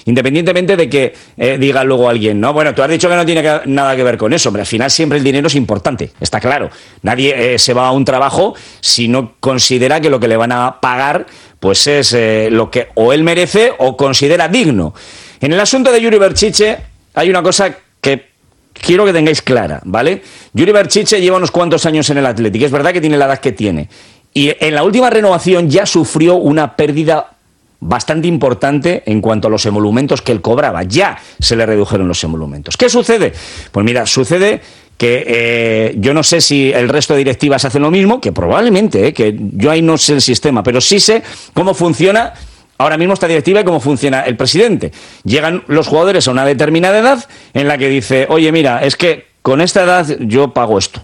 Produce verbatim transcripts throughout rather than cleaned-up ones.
independientemente de que eh, diga luego alguien, no, bueno, tú has dicho que no tiene que, nada que ver con eso, pero al final siempre el dinero es importante, está claro. Nadie eh, se va a un trabajo si no considera que lo que le van a pagar pues es eh, lo que o él merece o considera digno. En el asunto de Yuri Berchiche hay una cosa que quiero que tengáis clara, ¿vale? Yuri Berchiche lleva unos cuantos años en el Athletic, es verdad que tiene la edad que tiene, y en la última renovación ya sufrió una pérdida bastante importante en cuanto a los emolumentos que él cobraba, ya se le redujeron los emolumentos. ¿Qué sucede? Pues mira, sucede que eh, yo no sé si el resto de directivas hacen lo mismo, que probablemente, eh, que yo ahí no sé el sistema, pero sí sé cómo funciona ahora mismo esta directiva y cómo funciona el presidente. Llegan los jugadores a una determinada edad en la que dice, oye, mira, es que con esta edad yo pago esto.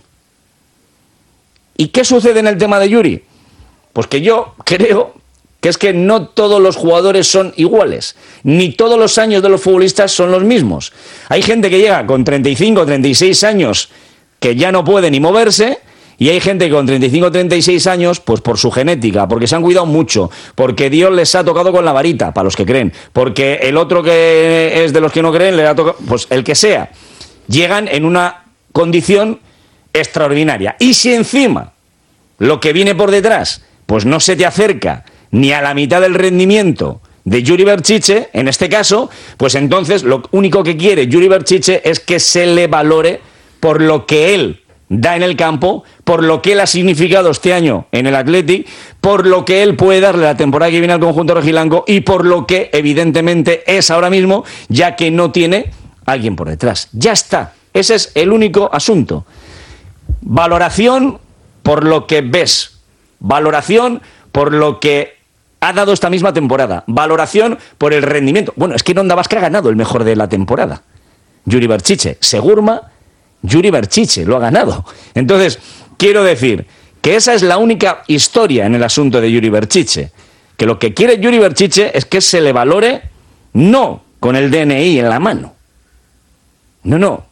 ¿Y qué sucede en el tema de Yuri? Pues que yo creo que es que no todos los jugadores son iguales, ni todos los años de los futbolistas son los mismos. Hay gente que llega con treinta y cinco, treinta y seis años que ya no puede ni moverse, y hay gente que con treinta y cinco, treinta y seis años, pues por su genética, porque se han cuidado mucho, porque Dios les ha tocado con la varita, para los que creen, porque el otro que es de los que no creen, le ha tocado, pues el que sea, llegan en una condición extraordinaria. Y si encima lo que viene por detrás, pues no se te acerca ni a la mitad del rendimiento de Yuri Berchiche, en este caso, pues entonces lo único que quiere Yuri Berchiche es que se le valore por lo que él da en el campo, por lo que él ha significado este año en el Athletic, por lo que él puede darle la temporada que viene al conjunto rojiblanco y por lo que evidentemente es ahora mismo, ya que no tiene a alguien por detrás. Ya está, ese es el único asunto. Valoración por lo que ves, valoración por lo que ha dado esta misma temporada, valoración por el rendimiento. Bueno, es que en Onda Vasca ha ganado el mejor de la temporada, Yuri Berchiche. Segurma, Yuri Berchiche lo ha ganado. Entonces, quiero decir que esa es la única historia en el asunto de Yuri Berchiche, que lo que quiere Yuri Berchiche es que se le valore no con el D N I en la mano. No, no.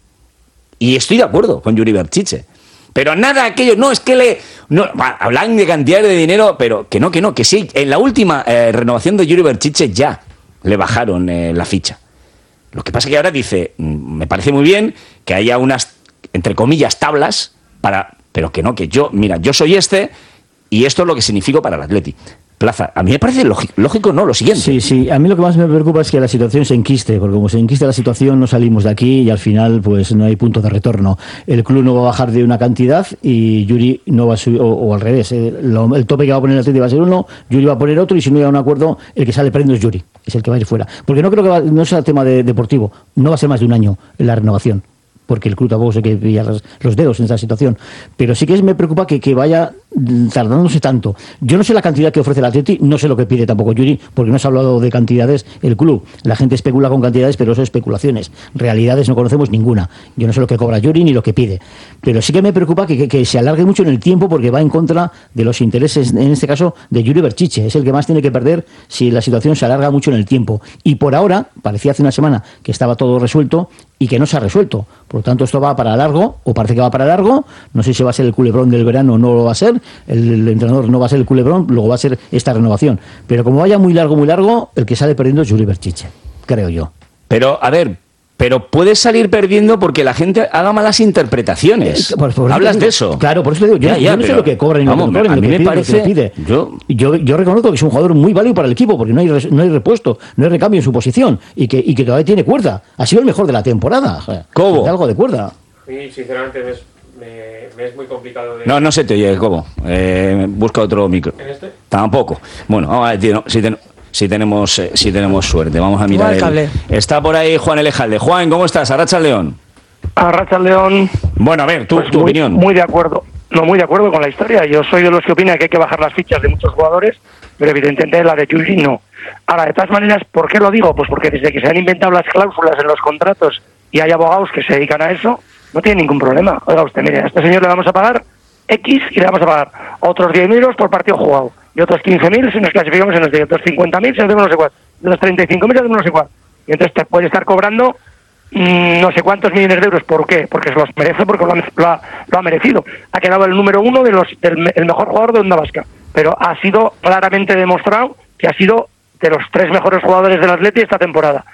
Y estoy de acuerdo con Yuri Berchiche. Pero nada aquello, no, es que le... No, hablan de cantidades de dinero, pero que no, que no, que sí. En la última eh, renovación de Yuri Berchiche ya le bajaron eh, la ficha. Lo que pasa es que ahora dice, me parece muy bien que haya unas, entre comillas, tablas, para, pero que no, que yo, mira, yo soy este y esto es lo que significo para el Athletic. Plaza, a mí me parece lógico, lógico, no, lo siguiente. Sí, sí, a mí lo que más me preocupa es que la situación se enquiste, porque como se enquiste la situación no salimos de aquí y al final pues no hay punto de retorno. El club no va a bajar de una cantidad y Yuri no va a subir, o, o al revés, eh, lo, el tope que va a poner el Atleti va a ser uno, Yuri va a poner otro y si no llega a un acuerdo, el que sale perdiendo es Yuri, es el que va a ir fuera. Porque no creo que va, no sea tema de, deportivo, no va a ser más de un año la renovación, porque el club tampoco se que pilla los, los dedos en esa situación, pero sí que es, me preocupa que, que vaya tardándose tanto. Yo no sé la cantidad que ofrece el Atleti, no sé lo que pide tampoco Yuri, porque no se ha hablado de cantidades el club. La gente especula con cantidades, pero son especulaciones. Realidades no conocemos ninguna. Yo no sé lo que cobra Yuri ni lo que pide. Pero sí que me preocupa que, que, que se alargue mucho en el tiempo porque va en contra de los intereses, en este caso, de Yuri Berchiche. Es el que más tiene que perder si la situación se alarga mucho en el tiempo. Y por ahora, parecía hace una semana que estaba todo resuelto y que no se ha resuelto. Por lo tanto, esto va para largo, o parece que va para largo. No sé si va a ser el culebrón del verano o no lo va a ser. El, el entrenador no va a ser el culebrón, luego va a ser esta renovación. Pero como vaya muy largo, muy largo, el que sale perdiendo es Yuri Berchiche, creo yo. Pero, a ver, pero puedes salir perdiendo porque la gente haga malas interpretaciones. Eh, por, por Hablas digo, de eso. Claro, por eso te digo, yo, ya, ya, yo no pero, sé lo que cobran y vamos, lo que cobran, a mí me pide, parece... pide. Yo... Yo, yo reconozco que es un jugador muy válido para el equipo porque no hay, no hay repuesto, no hay recambio en su posición y que, y que todavía tiene cuerda. Ha sido el mejor de la temporada. ¿Cómo? Tiene algo de cuerda. Sí, sinceramente me es, me, me es muy complicado de... No, no se te oye, ¿cómo? Eh, busca otro micro. ¿En este? Tampoco. Bueno, vamos a ver, tío, si, ten, si, tenemos, eh, si tenemos suerte. Vamos a mirar el... Está por ahí Juan Elejalde. Juan, ¿cómo estás? Arracha León. Arracha León. Bueno, a ver, tu, pues tu muy, opinión. Muy de acuerdo. No, muy de acuerdo con la historia. Yo soy de los que opinan que hay que bajar las fichas de muchos jugadores, pero evidentemente la de Yuri no. Ahora, de todas maneras, ¿por qué lo digo? Pues porque desde que se han inventado las cláusulas en los contratos y hay abogados que se dedican a eso, no tiene ningún problema. Oiga usted, mire, a este señor le vamos a pagar X y le vamos a pagar otros diez mil euros por partido jugado, y otros quince mil si nos clasificamos en los de otros cincuenta mil si nos hacemos no sé cuál, de los treinta y cinco mil si hacemos no sé cuál. Y entonces te puede estar cobrando mmm, no sé cuántos millones de euros. ¿Por qué? Porque se los merece, porque lo ha, lo ha, lo ha merecido. Ha quedado el número uno de los del el mejor jugador de Onda Vasca, pero ha sido claramente demostrado que ha sido de los tres mejores jugadores del Atleti esta temporada.